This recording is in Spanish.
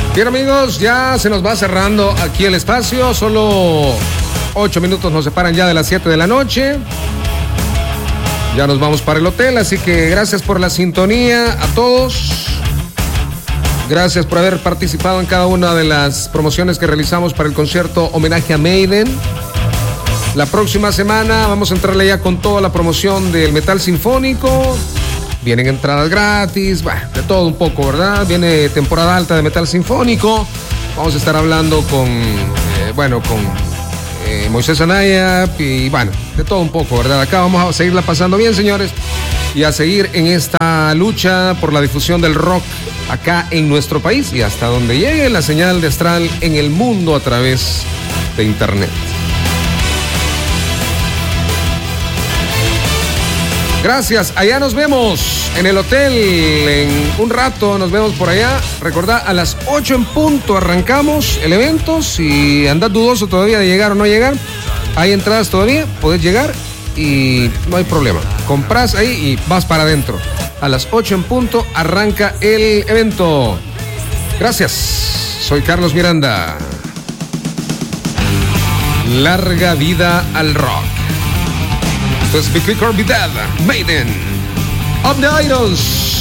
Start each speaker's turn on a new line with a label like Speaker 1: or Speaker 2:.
Speaker 1: Bien, amigos, ya se nos va cerrando aquí el espacio. Solo 8 minutos nos separan ya de las 7 de la noche. Ya nos vamos para el hotel, así que gracias por la sintonía a todos. Gracias por haber participado en cada una de las promociones que realizamos para el concierto homenaje a Maiden. La próxima semana vamos a entrarle ya con toda la promoción del metal sinfónico. Vienen entradas gratis, de todo un poco, ¿verdad? Viene temporada alta de metal sinfónico. Vamos a estar hablando con Moisés Anaya y de todo un poco, ¿verdad? Acá vamos a seguirla pasando bien, señores, y a seguir en esta lucha por la difusión del rock acá en nuestro país y hasta donde llegue la señal de Astral en el mundo a través de internet. Gracias, allá nos vemos en el hotel en un rato, nos vemos por allá. Recordá, a las 8 en punto arrancamos el evento. Si andás dudoso todavía de llegar o no llegar, hay entradas todavía, podés llegar y no hay problema. Comprás ahí y vas para adentro. A las 8 en punto arranca el evento. Gracias, soy Carlos Miranda. Larga vida al rock. Esto es Be Quick or Be Dead, Maiden, of the Idols.